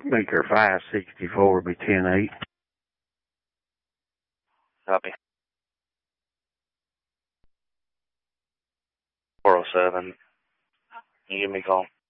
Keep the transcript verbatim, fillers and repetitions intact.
Baker five sixty-four, be ten eight. Copy. four oh seven. Can you give me a call?